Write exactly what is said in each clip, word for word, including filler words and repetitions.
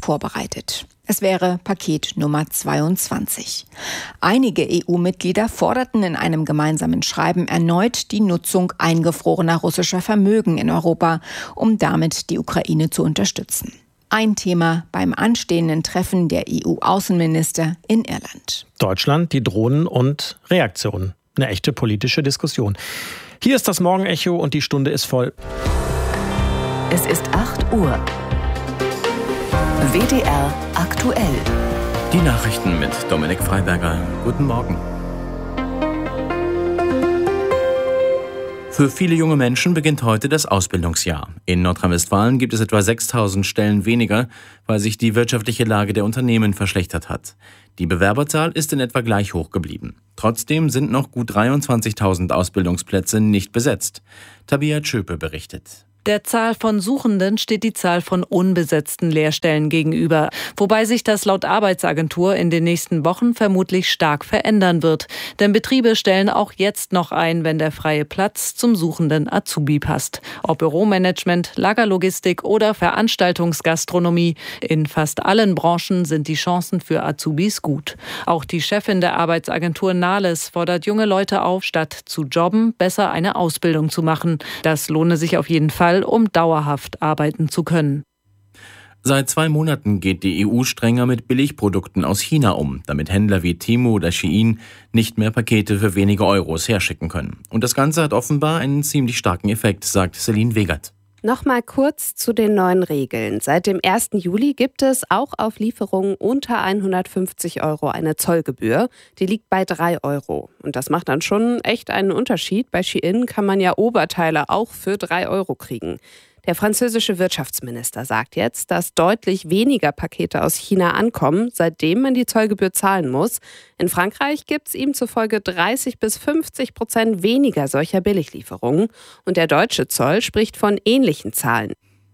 vorbereitet. Es wäre Paket Nummer zweiundzwanzig. Einige E U-Mitglieder forderten in einem gemeinsamen Schreiben erneut die Nutzung eingefrorener russischer Vermögen in Europa, um damit die Ukraine zu unterstützen. Ein Thema beim anstehenden Treffen der E U-Außenminister in Irland. Deutschland, die Drohnen und Reaktionen. Eine echte politische Diskussion. Hier ist das Morgenecho und die Stunde ist voll. Es ist acht Uhr. W D R aktuell. Die Nachrichten mit Dominik Freiberger. Guten Morgen. Für viele junge Menschen beginnt heute das Ausbildungsjahr. In Nordrhein-Westfalen gibt es etwa sechstausend Stellen weniger, weil sich die wirtschaftliche Lage der Unternehmen verschlechtert hat. Die Bewerberzahl ist in etwa gleich hoch geblieben. Trotzdem sind noch gut dreiundzwanzigtausend Ausbildungsplätze nicht besetzt. Tabea Tschöpe berichtet. Der Zahl von Suchenden steht die Zahl von unbesetzten Lehrstellen gegenüber, wobei sich das laut Arbeitsagentur in den nächsten Wochen vermutlich stark verändern wird. Denn Betriebe stellen auch jetzt noch ein, wenn der freie Platz zum suchenden Azubi passt. Ob Büromanagement, Lagerlogistik oder Veranstaltungsgastronomie, in fast allen Branchen sind die Chancen für Azubis gut. Auch die Chefin der Arbeitsagentur Nahles fordert junge Leute auf, statt zu jobben, besser eine Ausbildung zu machen. Das lohne sich auf jeden Fall, um dauerhaft arbeiten zu können. Seit zwei Monaten geht die E U strenger mit Billigprodukten aus China um, damit Händler wie Temu oder Shein nicht mehr Pakete für wenige Euros herschicken können. Und das Ganze hat offenbar einen ziemlich starken Effekt, sagt Celine Wegert. Nochmal kurz zu den neuen Regeln. Seit dem ersten Juli gibt es auch auf Lieferungen unter hundertfünfzig Euro eine Zollgebühr. Die liegt bei drei Euro. Und das macht dann schon echt einen Unterschied. Bei Shein kann man ja Oberteile auch für drei Euro kriegen. Der französische Wirtschaftsminister sagt jetzt, dass deutlich weniger Pakete aus China ankommen, seitdem man die Zollgebühr zahlen muss. In Frankreich gibt es ihm zufolge dreißig bis fünfzig Prozent weniger solcher Billiglieferungen. Und der deutsche Zoll spricht von ähnlichen Zahlen.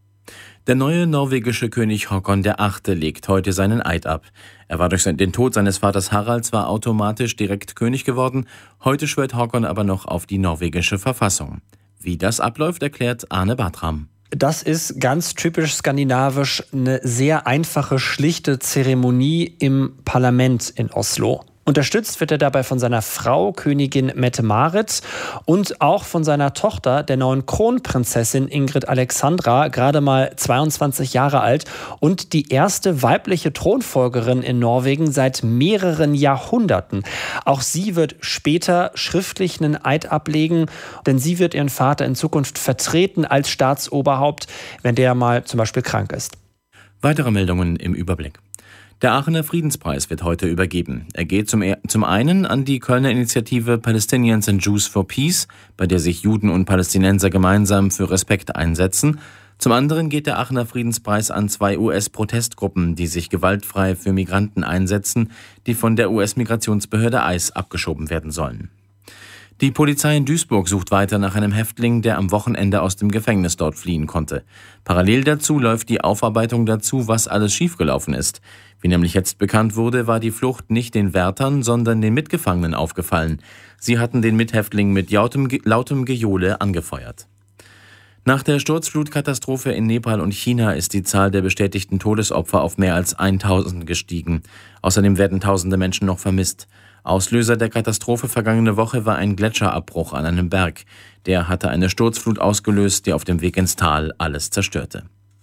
Der neue norwegische König Håkon der Achte legt heute seinen Eid ab. Er war durch den Tod seines Vaters Harald zwar automatisch direkt König geworden, heute schwört Håkon aber noch auf die norwegische Verfassung. Wie das abläuft, erklärt Arne Bartram. Das ist ganz typisch skandinavisch eine sehr einfache, schlichte Zeremonie im Parlament in Oslo. Unterstützt wird er dabei von seiner Frau, Königin Mette-Marit, und auch von seiner Tochter, der neuen Kronprinzessin Ingrid Alexandra, gerade mal zweiundzwanzig Jahre alt und die erste weibliche Thronfolgerin in Norwegen seit mehreren Jahrhunderten. Auch sie wird später schriftlich einen Eid ablegen, denn sie wird ihren Vater in Zukunft vertreten als Staatsoberhaupt, wenn der mal zum Beispiel krank ist. Weitere Meldungen im Überblick. Der Aachener Friedenspreis wird heute übergeben. Er geht zum, zum einen an die Kölner Initiative Palestinians and Jews for Peace, bei der sich Juden und Palästinenser gemeinsam für Respekt einsetzen. Zum anderen geht der Aachener Friedenspreis an zwei U S-Protestgruppen, die sich gewaltfrei für Migranten einsetzen, die von der U S-Migrationsbehörde I C E abgeschoben werden sollen. Die Polizei in Duisburg sucht weiter nach einem Häftling, der am Wochenende aus dem Gefängnis dort fliehen konnte. Parallel dazu läuft die Aufarbeitung dazu, was alles schiefgelaufen ist. Wie nämlich jetzt bekannt wurde, war die Flucht nicht den Wärtern, sondern den Mitgefangenen aufgefallen. Sie hatten den Mithäftling mit lautem, lautem Gejohle angefeuert. Nach der Sturzflutkatastrophe in Nepal und China ist die Zahl der bestätigten Todesopfer auf mehr als tausend gestiegen. Außerdem werden tausende Menschen noch vermisst. Auslöser der Katastrophe vergangene Woche war ein Gletscherabbruch an einem Berg. Der hatte eine Sturzflut ausgelöst, die auf dem Weg ins Tal alles zerstörte.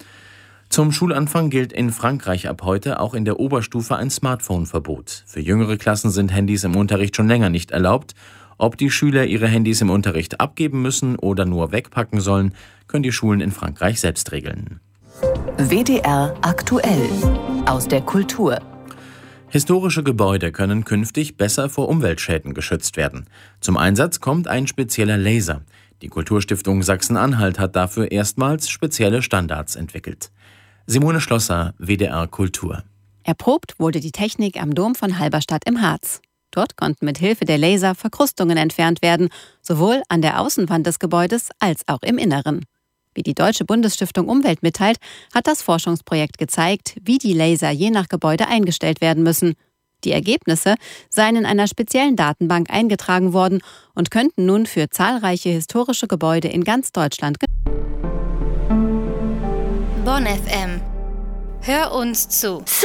Zum Schulanfang gilt in Frankreich ab heute auch in der Oberstufe ein Smartphone-Verbot. Für jüngere Klassen sind Handys im Unterricht schon länger nicht erlaubt. Ob die Schüler ihre Handys im Unterricht abgeben müssen oder nur wegpacken sollen, können die Schulen in Frankreich selbst regeln. W D R aktuell aus der Kultur. Historische Gebäude können künftig besser vor Umweltschäden geschützt werden. Zum Einsatz kommt ein spezieller Laser. Die Kulturstiftung Sachsen-Anhalt hat dafür erstmals spezielle Standards entwickelt. Simone Schlosser, W D R Kultur. Erprobt wurde die Technik am Dom von Halberstadt im Harz. Dort konnten mit Hilfe der Laser Verkrustungen entfernt werden, sowohl an der Außenwand des Gebäudes als auch im Inneren. Wie die Deutsche Bundesstiftung Umwelt mitteilt, hat das Forschungsprojekt gezeigt, wie die Laser je nach Gebäude eingestellt werden müssen. Die Ergebnisse seien in einer speziellen Datenbank eingetragen worden und könnten nun für zahlreiche historische Gebäude in ganz Deutschland genutzt werden. Bonn F M. Hör uns zu.